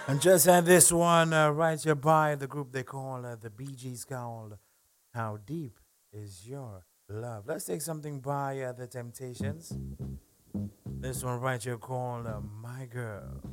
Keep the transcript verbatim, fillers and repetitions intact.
And just had this one uh, right here by the group they call uh, the Bee Gees called How Deep Is Your Love. Let's take something by uh, the Temptations. This one right here called uh, My Girl.